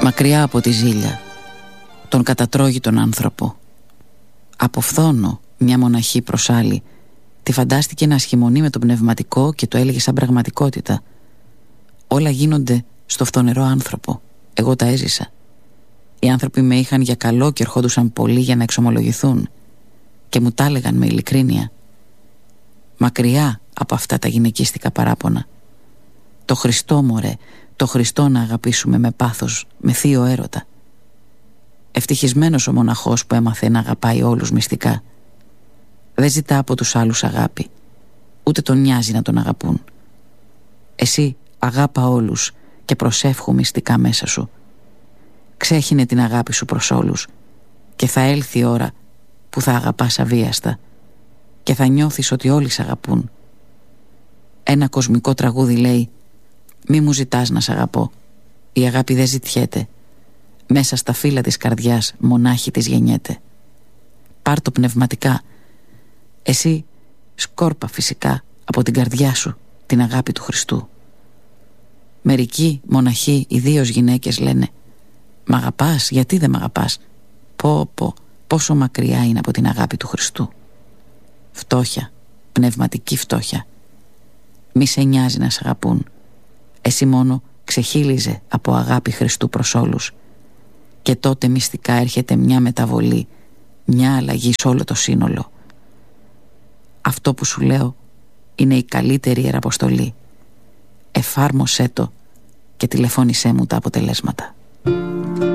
Μακριά από τη ζήλια, τον κατατρώγητον άνθρωπο. Αποφθώνω μια μοναχή προς άλλη. Τη φαντάστηκε να σχημονεί με το πνευματικό και το έλεγε σαν πραγματικότητα. Όλα γίνονται στο φθονερό άνθρωπο. Εγώ τα έζησα. Οι άνθρωποι με είχαν για καλό και ερχόντουσαν πολλοί για να εξομολογηθούν και μου τα έλεγαν με ειλικρίνεια. Μακριά από αυτά τα γυναικίστικα παράπονα. Το Χριστό, μωρέ, το Χριστό να αγαπήσουμε με πάθος, με θείο έρωτα. Ευτυχισμένος ο μοναχός που έμαθε να αγαπάει όλους μυστικά. Δεν ζητά από τους άλλους αγάπη, ούτε τον νοιάζει να τον αγαπούν. Εσύ αγάπα όλους και προσεύχου μυστικά μέσα σου. Ξέχυνε την αγάπη σου προς όλους και θα έλθει η ώρα που θα αγαπάς αβίαστα και θα νιώθεις ότι όλοι σ' αγαπούν. Ένα κοσμικό τραγούδι λέει: μη μου ζητάς να σ' αγαπώ. Η αγάπη δεν ζητιέται. Μέσα στα φύλλα της καρδιάς μονάχη της γεννιέται. Πάρ' το πνευματικά. Εσύ σκόρπα φυσικά από την καρδιά σου την αγάπη του Χριστού. Μερικοί μοναχοί, ιδίως γυναίκες, λένε: μ' αγαπάς, γιατί δεν μ' αγαπάς? Πόσο μακριά είναι από την αγάπη του Χριστού. Φτώχεια, πνευματική φτώχεια. Μη σε νοιάζει να σ' αγαπούν. Εσύ μόνο ξεχύλιζε από αγάπη Χριστού προς όλους. Και τότε μυστικά έρχεται μια μεταβολή, μια αλλαγή σε όλο το σύνολο. Αυτό που σου λέω είναι η καλύτερη ιεραποστολή. Εφάρμοσέ το και τηλεφώνησέ μου τα αποτελέσματα.